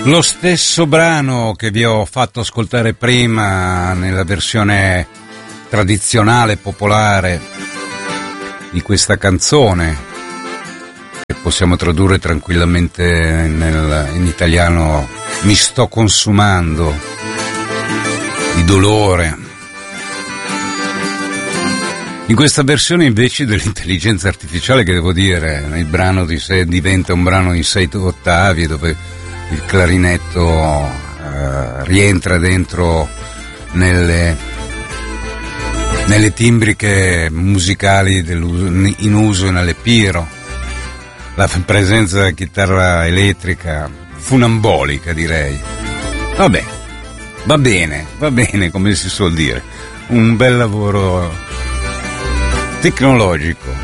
Lo stesso brano che vi ho fatto ascoltare prima nella versione tradizionale, popolare di questa canzone, che possiamo tradurre tranquillamente in italiano: mi sto consumando di dolore. In questa versione invece dell'intelligenza artificiale, che devo dire, il brano diventa un brano in 6 ottavi dove il clarinetto rientra dentro nelle timbriche musicali in uso nell'Epiro. La presenza della chitarra elettrica, funambolica direi. Vabbè, va bene come si suol dire. Un bel lavoro tecnologico.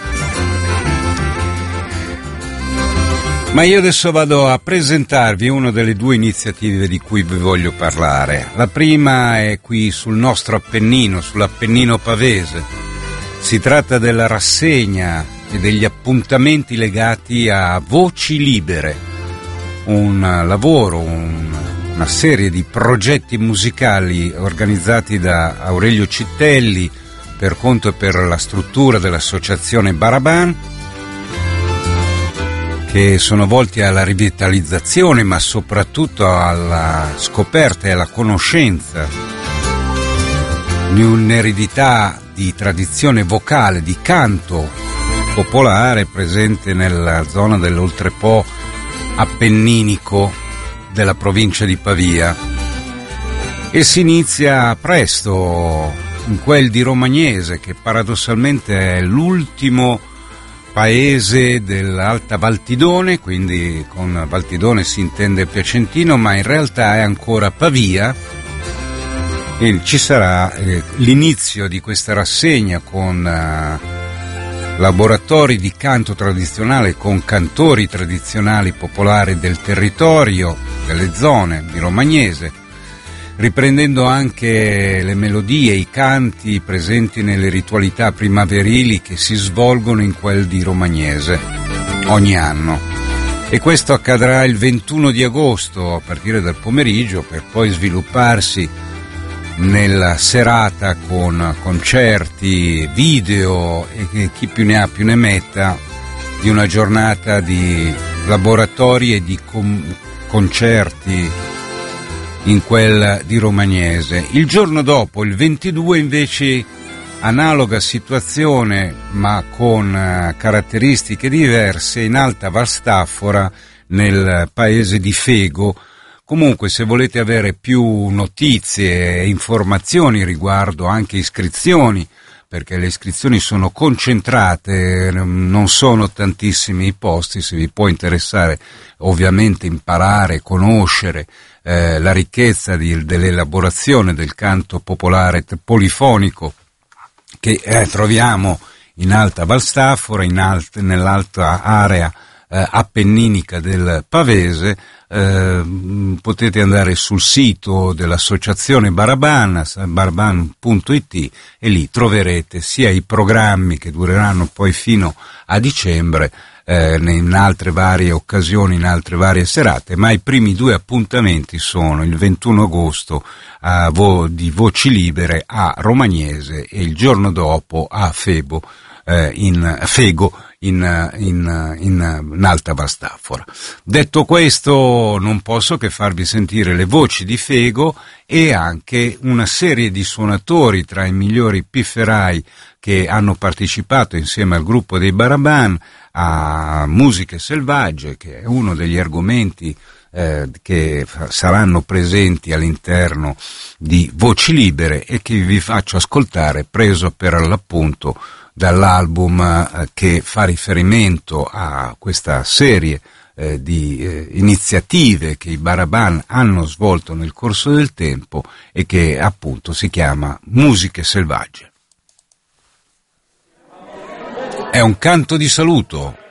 Ma io adesso vado a presentarvi una delle 2 iniziative di cui vi voglio parlare. La prima è qui sul nostro Appennino, sull'Appennino pavese. Si tratta della rassegna e degli appuntamenti legati a Voci Libere, un lavoro, una serie di progetti musicali organizzati da Aurelio Cittelli per conto e per la struttura dell'associazione Baraban, che sono volti alla rivitalizzazione, ma soprattutto alla scoperta e alla conoscenza di un'eredità di tradizione vocale, di canto popolare presente nella zona dell'Oltrepo appenninico della provincia di Pavia. E si inizia presto in quel di Romagnese, che paradossalmente è l'ultimo paese dell'Alta Valtidone, quindi con Valtidone si intende Piacentino, ma in realtà è ancora Pavia, e ci sarà l'inizio di questa rassegna con laboratori di canto tradizionale, con cantori tradizionali popolari del territorio, delle zone di Romagnese, riprendendo anche le melodie, i canti presenti nelle ritualità primaverili che si svolgono in quel di Romagnese ogni anno. E questo accadrà il 21 di agosto a partire dal pomeriggio, per poi svilupparsi nella serata con concerti, video e chi più ne ha più ne metta, di una giornata di laboratori e di concerti in quel di Romagnese. Il giorno dopo, il 22, invece, analoga situazione ma con caratteristiche diverse in Alta Valstaffora, nel paese di Fego. Comunque, se volete avere più notizie e informazioni riguardo anche iscrizioni, perché le iscrizioni sono concentrate, non sono tantissimi i posti, se vi può interessare ovviamente imparare, conoscere la ricchezza dell'elaborazione del canto popolare polifonico che troviamo in Alta Valstaffora, nell'alta area appenninica del Pavese. Potete andare sul sito dell'associazione Baraban, baraban.it, e lì troverete sia i programmi che dureranno poi fino a dicembre, in altre varie occasioni, in altre varie serate, ma i primi 2 appuntamenti sono il 21 agosto di Voci Libere a Romagnese e il giorno dopo a Fego in Alta Valstaffora. Detto questo, non posso che farvi sentire le voci di Fego e anche una serie di suonatori tra i migliori pifferai che hanno partecipato insieme al gruppo dei Baraban a Musiche Selvagge, che è uno degli argomenti che saranno presenti all'interno di Voci Libere e che vi faccio ascoltare, preso per l'appunto dall'album che fa riferimento a questa serie di iniziative che i Baraban hanno svolto nel corso del tempo e che appunto si chiama Musiche Selvagge. È un canto di saluto.